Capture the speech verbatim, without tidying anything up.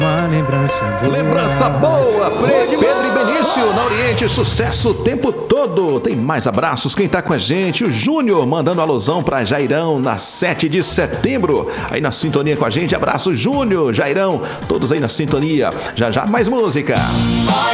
Uma lembrança boa. Lembrança boa, Pre- Pedro e Benício, na Oriente, sucesso o tempo todo. Tem mais abraços, quem tá com a gente? O Júnior, mandando alusão pra Jairão, na sete de setembro. Aí na sintonia com a gente, abraço Júnior, Jairão, todos aí na sintonia. Já já mais música.